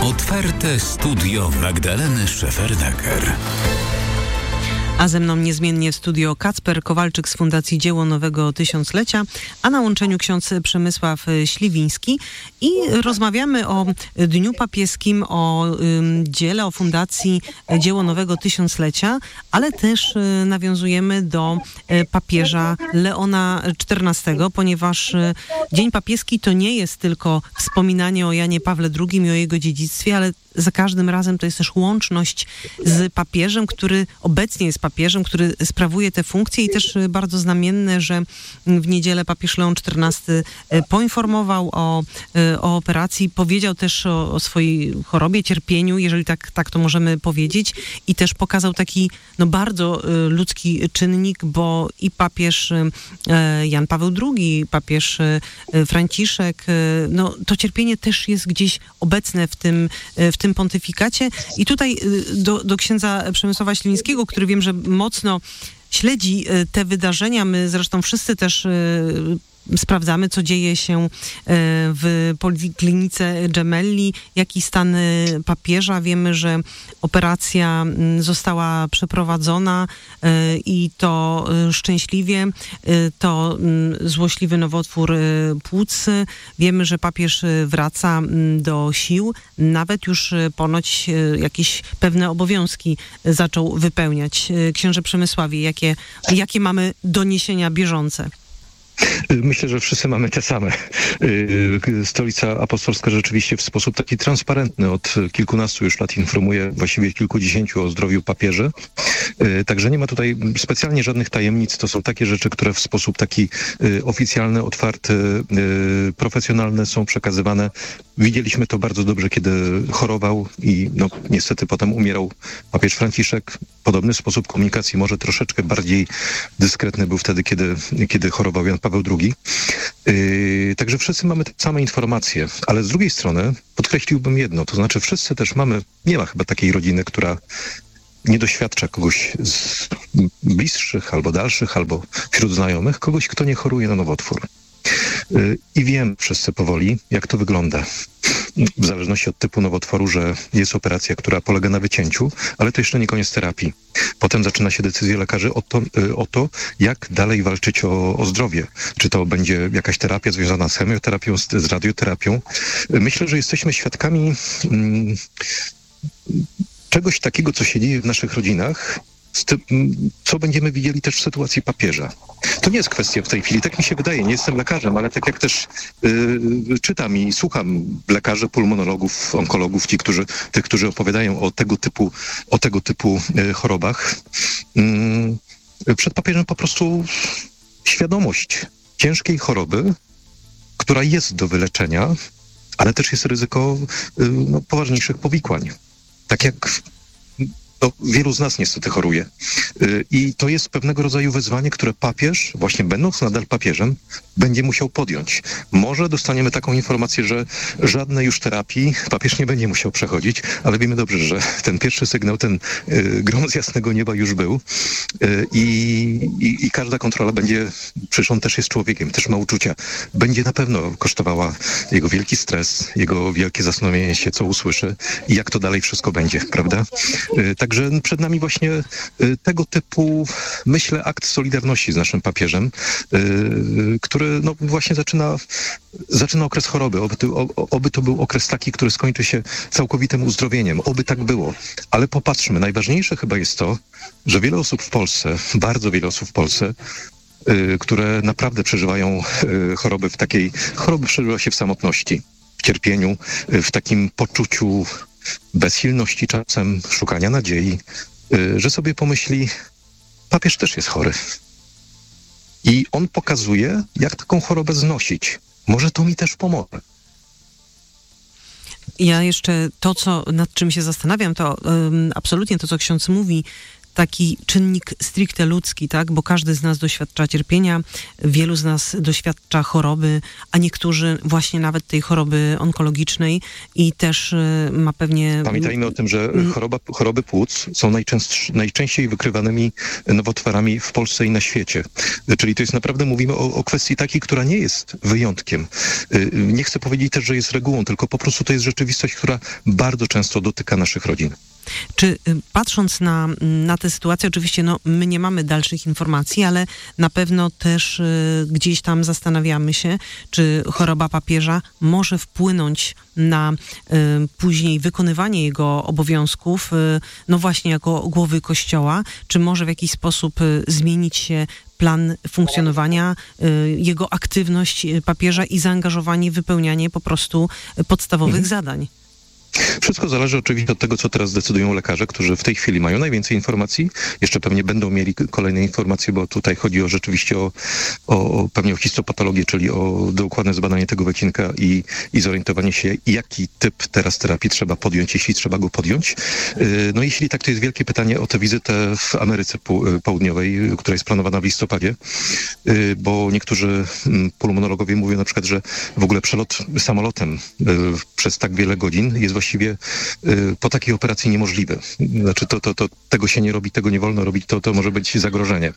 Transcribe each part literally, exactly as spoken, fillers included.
Otwarte studio Magdaleny Szefernaker. A ze mną niezmiennie w studio Kacper Kowalczyk z Fundacji Dzieło Nowego Tysiąclecia, a na łączeniu ksiądz Przemysław Śliwiński. I rozmawiamy o Dniu Papieskim, o ym, dziele, o Fundacji Dzieło Nowego Tysiąclecia, ale też y, nawiązujemy do y, papieża Leona czternastego, ponieważ y, Dzień Papieski to nie jest tylko wspominanie o Janie Pawle drugim i o jego dziedzictwie, ale za każdym razem to jest też łączność z papieżem, który obecnie jest papieżem, który sprawuje te funkcje i też bardzo znamienne, że w niedzielę papież Leon czternasty poinformował o, o operacji, powiedział też o, o swojej chorobie, cierpieniu, jeżeli tak, tak to możemy powiedzieć, i też pokazał taki no, bardzo ludzki czynnik, bo i papież Jan Paweł drugi, papież Franciszek, no to cierpienie też jest gdzieś obecne w tym, w tym pontyfikacie. I tutaj do, do księdza Przemysława Śliwińskiego, który wiem, że mocno śledzi te wydarzenia. My zresztą wszyscy też sprawdzamy, co dzieje się w Poliklinice Gemelli, jaki stan papieża. Wiemy, że operacja została przeprowadzona i to szczęśliwie. To złośliwy nowotwór płuc. Wiemy, że papież wraca do sił. Nawet już ponoć jakieś pewne obowiązki zaczął wypełniać. Księże Przemysławie, jakie, jakie mamy doniesienia bieżące? Myślę, że wszyscy mamy te same. Stolica Apostolska rzeczywiście w sposób taki transparentny od kilkunastu już lat informuje, właściwie kilkudziesięciu, o zdrowiu papieży. Także nie ma tutaj specjalnie żadnych tajemnic. To są takie rzeczy, które w sposób taki oficjalny, otwarty, profesjonalny są przekazywane. Widzieliśmy to bardzo dobrze, kiedy chorował i no, niestety potem umierał papież Franciszek. Podobny sposób komunikacji, może troszeczkę bardziej dyskretny, był wtedy, kiedy, kiedy chorował Jan Paweł drugi. Yy, także wszyscy mamy te same informacje, ale z drugiej strony podkreśliłbym jedno, to znaczy wszyscy też mamy, nie ma chyba takiej rodziny, która nie doświadcza kogoś z bliższych albo dalszych, albo wśród znajomych, kogoś, kto nie choruje na nowotwór. Yy, I wiem wszyscy powoli, jak to wygląda. W zależności od typu nowotworu, że jest operacja, która polega na wycięciu, ale to jeszcze nie koniec terapii. Potem zaczyna się decyzja lekarzy o to, o to jak dalej walczyć o, o zdrowie. Czy to będzie jakaś terapia związana z chemioterapią, z, z radioterapią. Myślę, że jesteśmy świadkami mm, czegoś takiego, co się dzieje w naszych rodzinach, z tym, co będziemy widzieli też w sytuacji papieża. To nie jest kwestia w tej chwili, tak mi się wydaje, nie jestem lekarzem, ale tak jak też yy, czytam i słucham lekarzy, pulmonologów, onkologów, ci, którzy, tych, którzy opowiadają o tego typu, o tego typu yy, chorobach. Yy, przed papieżem po prostu świadomość ciężkiej choroby, która jest do wyleczenia, ale też jest ryzyko yy, no, poważniejszych powikłań. Tak jak to wielu z nas niestety choruje. I to jest pewnego rodzaju wyzwanie, które papież, właśnie będąc nadal papieżem, będzie musiał podjąć. Może dostaniemy taką informację, że żadnej już terapii papież nie będzie musiał przechodzić, ale wiemy dobrze, że ten pierwszy sygnał, ten y, grom z jasnego nieba już był y, i, i każda kontrola będzie, przecież on też jest człowiekiem, też ma uczucia, będzie na pewno kosztowała jego wielki stres, jego wielkie zastanowienie się, co usłyszy i jak to dalej wszystko będzie, prawda? Y, tak Także przed nami właśnie tego typu, myślę, akt solidarności z naszym papieżem, yy, który no właśnie zaczyna, zaczyna okres choroby. Oby to, oby to był okres taki, który skończy się całkowitym uzdrowieniem. Oby tak było. Ale popatrzmy, najważniejsze chyba jest to, że wiele osób w Polsce, bardzo wiele osób w Polsce, yy, które naprawdę przeżywają yy, choroby w takiej, choroby przeżywa się w samotności, w cierpieniu, yy, w takim poczuciu bezsilności czasem, szukania nadziei, że sobie pomyśli, papież też jest chory. I on pokazuje, jak taką chorobę znosić. Może to mi też pomoże. Ja jeszcze to, co, nad czym się zastanawiam, to um, absolutnie to, co ksiądz mówi, taki czynnik stricte ludzki, tak? Bo każdy z nas doświadcza cierpienia, wielu z nas doświadcza choroby, a niektórzy właśnie nawet tej choroby onkologicznej i też ma pewnie... Pamiętajmy o tym, że choroba, choroby płuc są najczęstszy, najczęściej wykrywanymi nowotworami w Polsce i na świecie. Czyli to jest naprawdę, mówimy o, o kwestii takiej, która nie jest wyjątkiem. Nie chcę powiedzieć też, że jest regułą, tylko po prostu to jest rzeczywistość, która bardzo często dotyka naszych rodzin. Czy patrząc na, na tę sytuację, oczywiście no, my nie mamy dalszych informacji, ale na pewno też y, gdzieś tam zastanawiamy się, czy choroba papieża może wpłynąć na y, później wykonywanie jego obowiązków, y, no właśnie jako głowy Kościoła, czy może w jakiś sposób y, zmienić się plan funkcjonowania, y, jego aktywność papieża i zaangażowanie w wypełnianie po prostu podstawowych mhm. zadań. Wszystko zależy oczywiście od tego, co teraz decydują lekarze, którzy w tej chwili mają najwięcej informacji. Jeszcze pewnie będą mieli kolejne informacje, bo tutaj chodzi o rzeczywiście o, o pewnie o histopatologię, czyli o dokładne zbadanie tego wycinka i, i zorientowanie się, jaki typ teraz terapii trzeba podjąć, jeśli trzeba go podjąć. No jeśli tak, to jest wielkie pytanie o tę wizytę w Ameryce Południowej, która jest planowana w listopadzie, bo niektórzy pulmonologowie mówią na przykład, że w ogóle przelot samolotem przez tak wiele godzin jest właściwie właściwie y, po takiej operacji niemożliwy. Znaczy to, to, to tego się nie robi, tego nie wolno robić, to, to może być zagrożenie.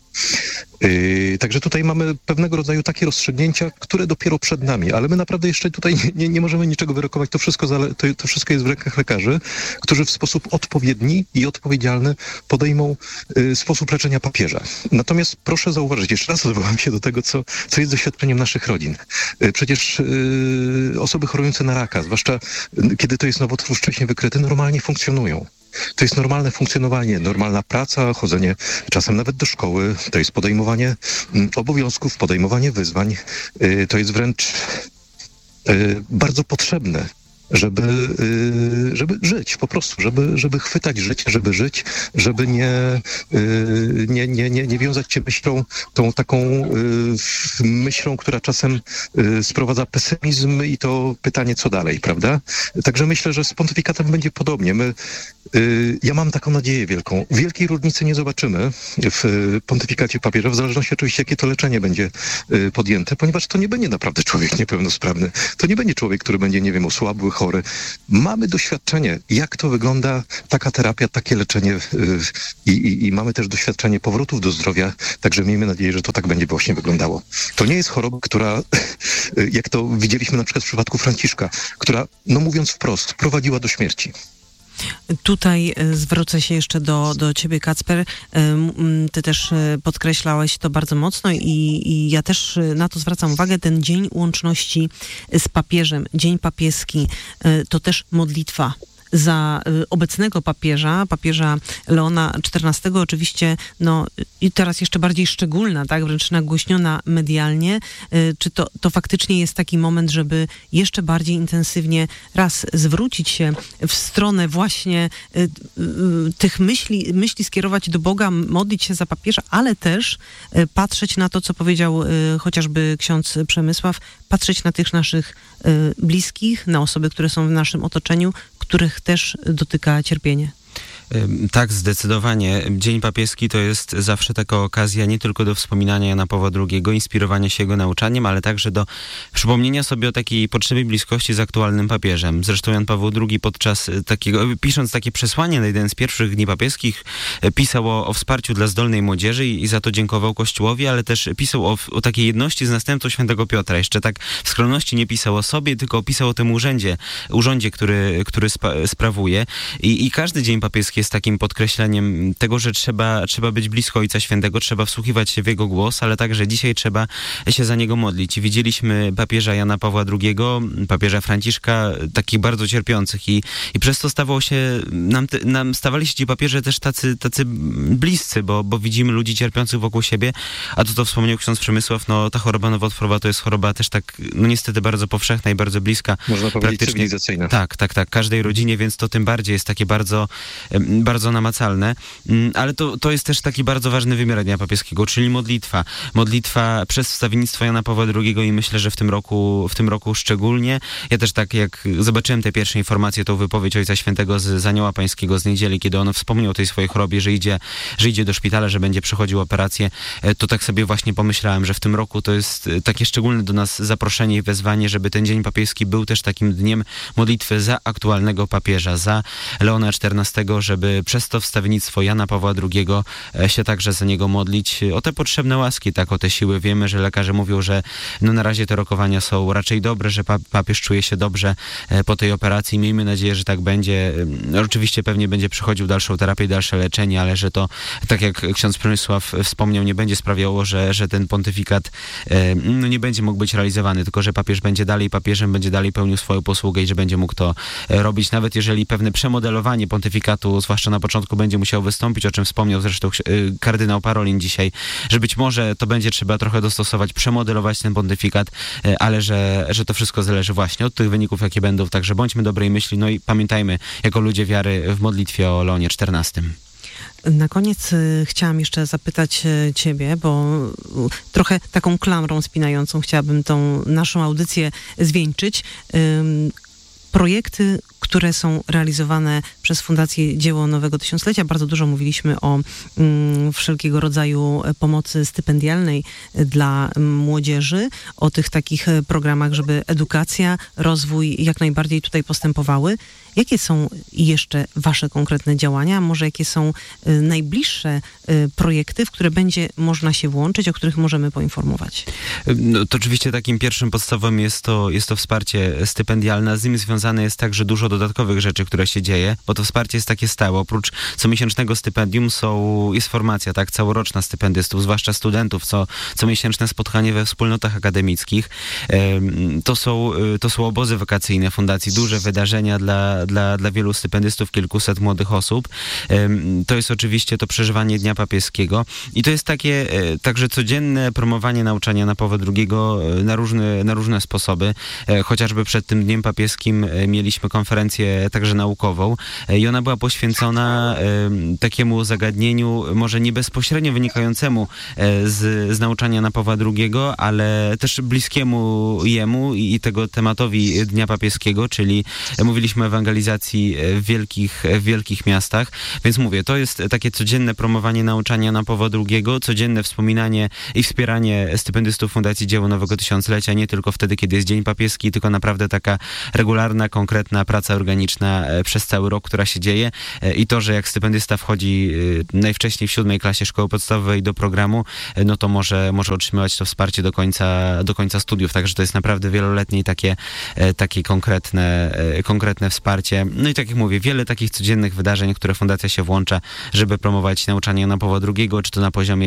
Y, także tutaj mamy pewnego rodzaju takie rozstrzygnięcia, które dopiero przed nami, ale my naprawdę jeszcze tutaj nie, nie, nie możemy niczego wyrokować. To wszystko, zale, to, to wszystko jest w rękach lekarzy, którzy w sposób odpowiedni i odpowiedzialny podejmą y, sposób leczenia papieża. Natomiast proszę zauważyć, jeszcze raz odwołam się do tego, co, co jest doświadczeniem naszych rodzin. Y, przecież y, osoby chorujące na raka, zwłaszcza y, kiedy to jest nowotwór wcześniej wykryty, normalnie funkcjonują. To jest normalne funkcjonowanie, normalna praca, chodzenie czasem nawet do szkoły, to jest podejmowanie mm, obowiązków, podejmowanie wyzwań. Y, to jest wręcz y, bardzo potrzebne, żeby, y, żeby żyć po prostu, żeby, żeby chwytać życie, żeby żyć, żeby nie, y, nie, nie, nie, nie wiązać się myślą, tą taką y, myślą, która czasem y, sprowadza pesymizm i to pytanie, co dalej, prawda? Także myślę, że z pontyfikatem będzie podobnie. My, y, ja mam taką nadzieję wielką. Wielkiej różnicy nie zobaczymy w pontyfikacie papieża, w zależności oczywiście, jakie to leczenie będzie y, podjęte, ponieważ to nie będzie naprawdę człowiek niepełnosprawny. To nie będzie człowiek, który będzie, nie wiem, osłabły, chory. Mamy doświadczenie, jak to wygląda taka terapia, takie leczenie yy, i, i mamy też doświadczenie powrotów do zdrowia, także miejmy nadzieję, że to tak będzie właśnie wyglądało. To nie jest choroba, która, yy, jak to widzieliśmy na przykład w przypadku Franciszka, która, no mówiąc wprost, prowadziła do śmierci. Tutaj zwrócę się jeszcze do, do ciebie, Kacper. Ty też podkreślałeś to bardzo mocno i, i ja też na to zwracam uwagę. Ten dzień łączności z papieżem, dzień papieski, to też modlitwa za obecnego papieża, papieża Leona czternastego, oczywiście, no i teraz jeszcze bardziej szczególna, tak, wręcz nagłośniona medialnie. Czy to, to faktycznie jest taki moment, żeby jeszcze bardziej intensywnie raz zwrócić się w stronę właśnie y, y, tych myśli, myśli skierować do Boga, modlić się za papieża, ale też y, patrzeć na to, co powiedział y, chociażby ksiądz Przemysław, patrzeć na tych naszych y, bliskich, na osoby, które są w naszym otoczeniu, których też dotyka cierpienie. Tak, zdecydowanie. Dzień papieski to jest zawsze taka okazja nie tylko do wspominania Jana Pawła drugiego, inspirowania się jego nauczaniem, ale także do przypomnienia sobie o takiej potrzebie bliskości z aktualnym papieżem. Zresztą Jan Paweł drugi podczas takiego, pisząc takie przesłanie na jeden z pierwszych dni papieskich, pisał o, o wsparciu dla zdolnej młodzieży i, i za to dziękował Kościołowi, ale też pisał o, o takiej jedności z następcą świętego Piotra. Jeszcze tak w skromności nie pisał o sobie, tylko pisał o tym urzędzie, urządzie, który, który spa, sprawuje. I, I każdy dzień papieski jest takim podkreśleniem tego, że trzeba, trzeba być blisko Ojca Świętego, trzeba wsłuchiwać się w Jego głos, ale także dzisiaj trzeba się za Niego modlić. I widzieliśmy papieża Jana Pawła drugiego, papieża Franciszka, takich bardzo cierpiących i, i przez to stawało się, nam, nam stawali się ci papieże też tacy, tacy bliscy, bo, bo widzimy ludzi cierpiących wokół siebie, a to, to wspomniał ksiądz Przemysław, no ta choroba nowotworowa to jest choroba też tak, no niestety bardzo powszechna i bardzo bliska. Można powiedzieć cywilizacyjna. Tak, tak, tak, każdej rodzinie, więc to tym bardziej jest takie bardzo bardzo namacalne, ale to, to jest też taki bardzo ważny wymiar Dnia Papieskiego, czyli modlitwa. Modlitwa przez wstawiennictwo Jana Pawła drugiego i myślę, że w tym roku, w tym roku szczególnie. Ja też tak jak zobaczyłem te pierwsze informacje, tą wypowiedź Ojca Świętego z, z Anioła Pańskiego z niedzieli, kiedy on wspomniał o tej swojej chorobie, że idzie, że idzie do szpitala, że będzie przechodził operację, to tak sobie właśnie pomyślałem, że w tym roku to jest takie szczególne do nas zaproszenie i wezwanie, żeby ten Dzień Papieski był też takim dniem modlitwy za aktualnego papieża, za Leona czternastego, żeby przez to wstawiennictwo Jana Pawła drugiego się także za niego modlić o te potrzebne łaski, tak, o te siły. Wiemy, że lekarze mówią, że no na razie te rokowania są raczej dobre, że papież czuje się dobrze po tej operacji. Miejmy nadzieję, że tak będzie. Oczywiście pewnie będzie przechodził dalszą terapię, dalsze leczenie, ale że to, tak jak ksiądz Przemysław wspomniał, nie będzie sprawiało, że, że ten pontyfikat no, nie będzie mógł być realizowany, tylko że papież będzie dalej papieżem, będzie dalej pełnił swoją posługę i że będzie mógł to robić, nawet jeżeli pewne przemodelowanie pontyfikatu, zwłaszcza na początku, będzie musiał wystąpić, o czym wspomniał zresztą kardynał Parolin dzisiaj, że być może to będzie trzeba trochę dostosować, przemodelować ten pontyfikat, ale że, że to wszystko zależy właśnie od tych wyników, jakie będą, także bądźmy dobrej myśli, no i pamiętajmy jako ludzie wiary w modlitwie o Leonie czternastym. Na koniec y, chciałam jeszcze zapytać y, ciebie, bo y, trochę taką klamrą spinającą chciałabym tą naszą audycję zwieńczyć. Y, projekty, które są realizowane przez Fundację Dzieło Nowego Tysiąclecia. Bardzo dużo mówiliśmy o mm, wszelkiego rodzaju pomocy stypendialnej dla młodzieży, o tych takich programach, żeby edukacja, rozwój jak najbardziej tutaj postępowały. Jakie są jeszcze wasze konkretne działania? Może jakie są y, najbliższe y, projekty, w które będzie można się włączyć, o których możemy poinformować? No, to oczywiście takim pierwszym podstawowym jest to, jest to wsparcie stypendialne. Z nim związane jest także dużo dodatkowych rzeczy, które się dzieje, bo to wsparcie jest takie stałe. Oprócz comiesięcznego stypendium są, jest formacja, tak, całoroczna stypendystów, zwłaszcza studentów, co, comiesięczne spotkanie we wspólnotach akademickich. To są, to są obozy wakacyjne fundacji, duże wydarzenia dla, dla, dla wielu stypendystów, kilkuset młodych osób. To jest oczywiście to przeżywanie Dnia Papieskiego i to jest takie także codzienne promowanie nauczania Jana Pawła drugiego na różne, na różne sposoby. Chociażby przed tym Dniem Papieskim mieliśmy konferencję także naukową i ona była poświęcona takiemu zagadnieniu, może nie bezpośrednio wynikającemu z, z nauczania Jana Pawła drugiego, ale też bliskiemu jemu i tego tematowi Dnia Papieskiego, czyli mówiliśmy o ewangelizacji w wielkich, w wielkich miastach, więc mówię, to jest takie codzienne promowanie nauczania Jana Pawła drugiego, codzienne wspominanie i wspieranie stypendystów Fundacji Dzieło Nowego Tysiąclecia, nie tylko wtedy, kiedy jest Dzień Papieski, tylko naprawdę taka regularna, konkretna praca organiczna przez cały rok, która się dzieje i to, że jak stypendysta wchodzi najwcześniej w siódmej klasie szkoły podstawowej do programu, no to może, może otrzymywać to wsparcie do końca, do końca studiów, także to jest naprawdę wieloletnie takie, takie konkretne, konkretne wsparcie. No i tak jak mówię, wiele takich codziennych wydarzeń, które fundacja się włącza, żeby promować nauczanie Jana Pawła drugiego, czy to na poziomie